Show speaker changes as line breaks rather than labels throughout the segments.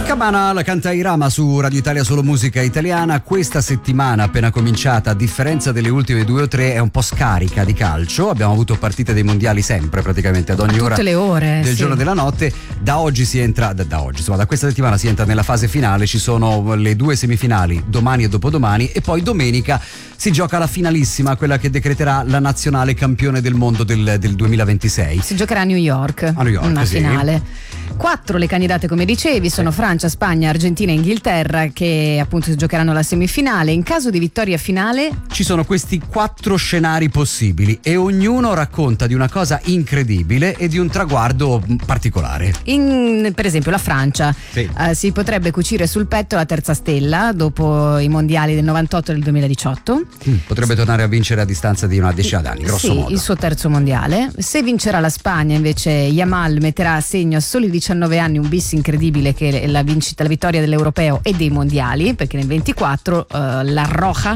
Cabana la canta Irama su Radio Italia, solo musica italiana. Questa settimana appena cominciata, a differenza delle ultime 2 o 3, è un po' scarica di calcio. Abbiamo avuto partite dei mondiali sempre, praticamente ad ogni ora,
tutte le ore
del giorno e della notte. Da oggi si entra, da questa settimana si entra nella fase finale. Ci sono le 2 semifinali domani e dopodomani, e poi domenica si gioca la finalissima, quella che decreterà la nazionale campione del mondo del 2026.
Si giocherà a New York, una finale. 4 le candidate, come dicevi, sono Francia, Spagna, Argentina e Inghilterra, che appunto si giocheranno la semifinale. In caso di vittoria finale
ci sono questi 4 scenari possibili, e ognuno racconta di una cosa incredibile e di un traguardo particolare.
Per esempio la Francia si potrebbe cucire sul petto la terza stella dopo i mondiali del 98 e del 2018.
Potrebbe tornare a vincere a distanza di una decina d'anni, grosso modo.
Il suo terzo mondiale. Se vincerà la Spagna, invece, Yamal metterà a segno a soli 19 anni un bis incredibile, che è la vittoria dell'Europeo e dei mondiali, perché nel 24 la Spagna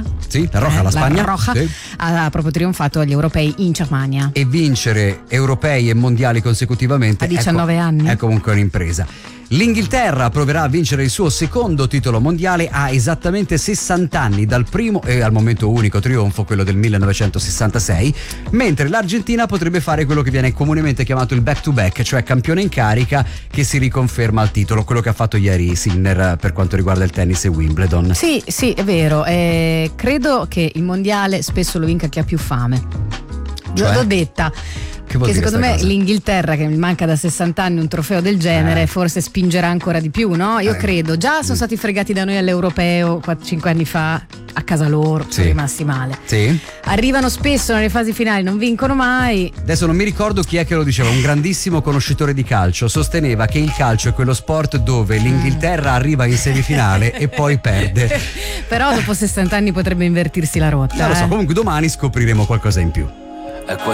ha proprio trionfato agli europei in Germania.
E vincere europei e mondiali consecutivamente
a 19 anni
è comunque un'impresa. L'Inghilterra proverà a vincere il suo secondo titolo mondiale a esattamente 60 anni dal primo e al momento unico trionfo, quello del 1966, mentre l'Argentina potrebbe fare quello che viene comunemente chiamato il back to back, cioè campione in carica che si riconferma al titolo, quello che ha fatto ieri Sinner per quanto riguarda il tennis e Wimbledon.
Sì, è vero. Credo che il mondiale spesso lo vinca chi ha più fame. L'ho detta. Che secondo me
cosa?
L'Inghilterra, che mi manca da 60 anni un trofeo del genere, forse spingerà ancora di più, no? Io credo. Già sono stati fregati da noi all'Europeo 4-5 anni fa a casa loro, sono rimasti male. Arrivano spesso nelle fasi finali, non vincono mai.
Adesso non mi ricordo chi è che lo diceva, un grandissimo conoscitore di calcio sosteneva che il calcio è quello sport dove l'Inghilterra arriva in semifinale e poi perde.
Però dopo 60 anni potrebbe invertirsi la rotta.
Non lo so, comunque domani scopriremo qualcosa in più.